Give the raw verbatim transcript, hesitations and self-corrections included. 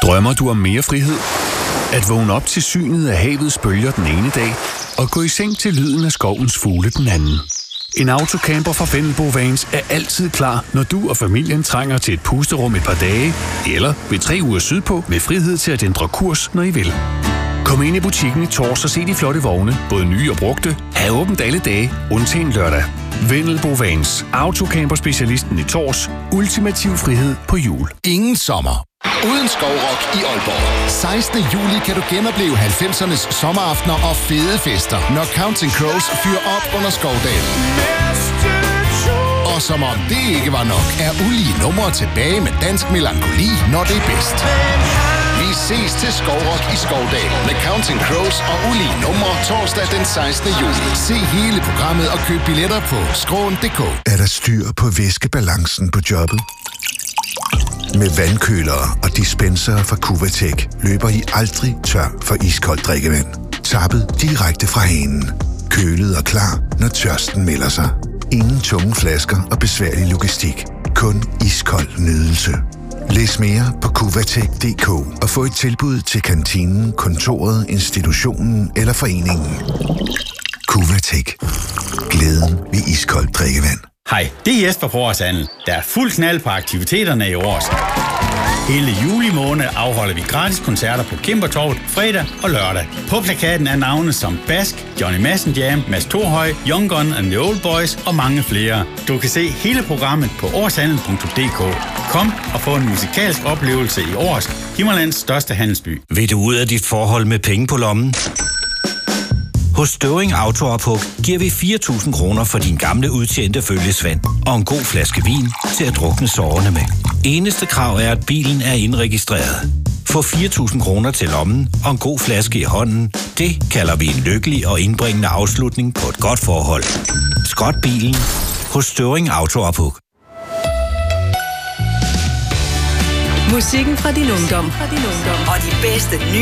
Drømmer du om mere frihed? At vågne op til synet af havets bølger den ene dag, og gå i seng til lyden af skovens fugle den anden. En autocamper fra Vendelbo Vans er altid klar, når du og familien trænger til et pusterum et par dage, eller ved tre uger sydpå med frihed til at ændre kurs, når I vil. Kom ind i butikken i Tors og se de flotte vogne, både nye og brugte. Ha' åbent alle dage, undtagen lørdag. Vendelbo Vans, autocamper-specialisten i Tors. Ultimativ frihed på hjul. Ingen sommer uden skovrock i Aalborg. sekstende juli kan du genopleve halvfemsernes sommeraftener og fede fester, når Counting Crows fyrer op under Skovdalen. Og som om det ikke var nok, er ulige numre tilbage med dansk melankoli, når det er bedst. Vi ses til Skovrock i Skovdalen med Counting Crows og ulige numre torsdag den sekstende juli. Se hele programmet og køb billetter på skråen punktum d k. Er der styr på væskebalancen på jobbet? Med vandkølere og dispenser fra Cuvatec løber I aldrig tør for iskoldt drikkevand. Tappet direkte fra hanen. Kølet og klar, når tørsten melder sig. Ingen tunge flasker og besværlig logistik. Kun iskold nydelse. Læs mere på Cuvatec punktum d k og få et tilbud til kantinen, kontoret, institutionen eller foreningen. Cuvatec. Glæden ved iskoldt drikkevand. Hej, det er Jesper fra Årshandel. Der er fuld knald på aktiviteterne i Års. Hele juli måned afholder vi gratis koncerter på Kimbertorvet fredag og lørdag. På plakaten er navne som Bask, Johnny Madsen Jam, Mads Thorhøj, Young Gun and the Old Boys og mange flere. Du kan se hele programmet på årshandel punktum d k. Kom og få en musikalsk oplevelse i Års, Himmerlands største handelsby. Vil du ud af dit forhold med penge på lommen? Hos Støvring Autoophug giver vi fire tusind kroner for din gamle udtjente følgesvend og en god flaske vin til at drukne sårene med. Eneste krav er, at bilen er indregistreret. Få fire tusind kroner til lommen og en god flaske i hånden. Det kalder vi en lykkelig og indbringende afslutning på et godt forhold. Skrot bilen hos Støvring Autoophug. Musikken fra din ungdom og de bedste nye